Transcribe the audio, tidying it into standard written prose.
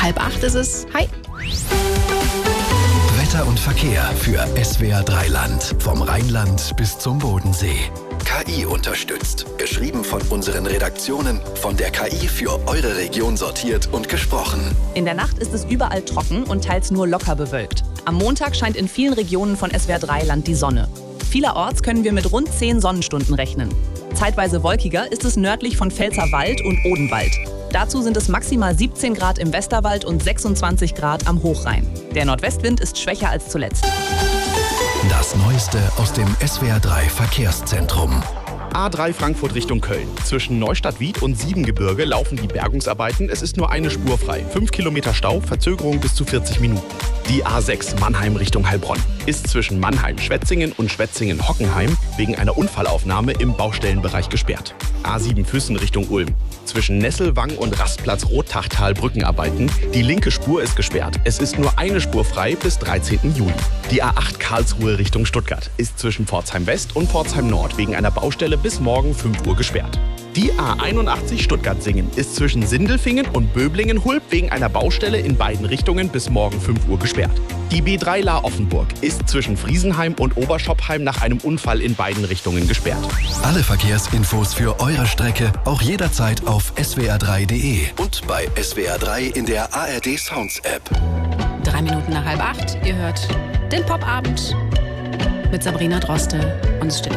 7:30 ist es. Hi. Wetter und Verkehr für SWR 3 Land. Vom Rheinland bis zum Bodensee. KI unterstützt. Geschrieben von unseren Redaktionen, von der KI für eure Region sortiert und gesprochen. In der Nacht ist es überall trocken und teils nur locker bewölkt. Am Montag scheint in vielen Regionen von SWR 3 Land die Sonne. Vielerorts können wir mit rund 10 Sonnenstunden rechnen. Zeitweise wolkiger ist es nördlich von Pfälzerwald und Odenwald. Dazu sind es maximal 17 Grad im Westerwald und 26 Grad am Hochrhein. Der Nordwestwind ist schwächer als zuletzt. Das Neueste aus dem SWR 3 Verkehrszentrum. A3 Frankfurt Richtung Köln. Zwischen Neustadt-Wied und Siebengebirge laufen die Bergungsarbeiten. Es ist nur eine Spur frei. 5 Kilometer Stau, Verzögerung bis zu 40 Minuten. Die A6 Mannheim Richtung Heilbronn ist zwischen Mannheim-Schwetzingen und Schwetzingen-Hockenheim wegen einer Unfallaufnahme im Baustellenbereich gesperrt. A7 Füssen Richtung Ulm. Zwischen Nesselwang und Rastplatz Rottachtal Brückenarbeiten. Die linke Spur ist gesperrt. Es ist nur eine Spur frei bis 13. Juli. Die A8 Karlsruhe Richtung Stuttgart ist zwischen Pforzheim West und Pforzheim Nord wegen einer Baustelle bis morgen 5 Uhr gesperrt. Die A81 Stuttgart-Singen ist zwischen Sindelfingen und Böblingen-Hulb wegen einer Baustelle in beiden Richtungen bis morgen 5 Uhr gesperrt. Die B3 La-Offenburg ist zwischen Friesenheim und Oberschopfheim nach einem Unfall in beiden Richtungen gesperrt. Alle Verkehrsinfos für eure Strecke auch jederzeit auf swr3.de und bei SWR 3 in der ARD Sounds App. 3 Minuten nach 7:30. Ihr hört den Popabend mit Sabrina Droste und es steht